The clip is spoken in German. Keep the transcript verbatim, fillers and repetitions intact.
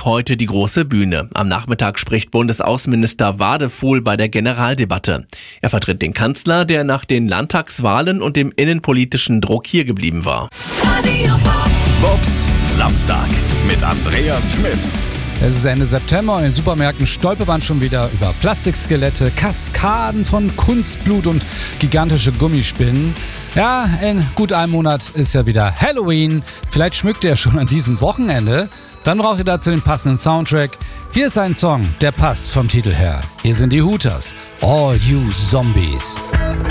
heute die große Bühne. Am Nachmittag spricht Bundesaußenminister Wadefuhl bei der Generaldebatte. Er vertritt den Kanzler, der nach den Landtagswahlen und dem innenpolitischen Druck hier geblieben war. Wups, Samstag mit Andreas Schmidt. Es ist Ende September und in den Supermärkten stolpert man schon wieder über Plastikskelette, Kaskaden von Kunstblut und gigantische Gummispinnen. Ja, in gut einem Monat ist ja wieder Halloween. Vielleicht schmückt ihr schon an diesem Wochenende. Dann braucht ihr dazu den passenden Soundtrack. Hier ist ein Song, der passt vom Titel her. Hier sind die Hooters. All You Zombies.